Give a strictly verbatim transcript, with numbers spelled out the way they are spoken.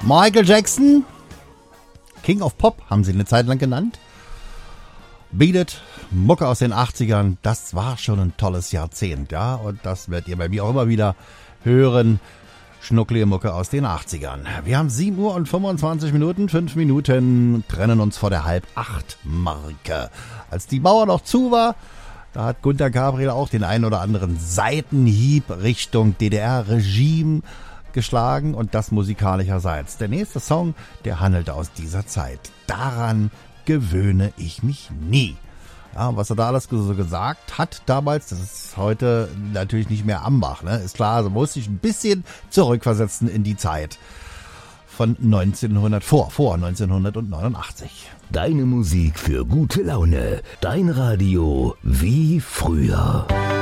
Michael Jackson, King of Pop, haben sie eine Zeit lang genannt. Beat It, Mucke aus den achtzigern, das war schon ein tolles Jahrzehnt, ja, und das werdet ihr bei mir auch immer wieder hören. Schnucklige Mucke aus den achtzigern. Wir haben sieben Uhr und fünfundzwanzig Minuten, fünf Minuten trennen uns vor der halb acht Marke. Als die Mauer noch zu war, da hat Gunter Gabriel auch den einen oder anderen Seitenhieb Richtung D D R-Regime geschlagen und das musikalischerseits. Der nächste Song, der handelt aus dieser Zeit. Daran gewöhne ich mich nie. Ja, was er da alles so gesagt hat damals, das ist heute natürlich nicht mehr Ambach, ne? Ist klar, also muss ich ein bisschen zurückversetzen in die Zeit von neunzehnhundert, vor, vor neunzehnhundertneunundachtzig. Deine Musik für gute Laune. Dein Radio wie früher.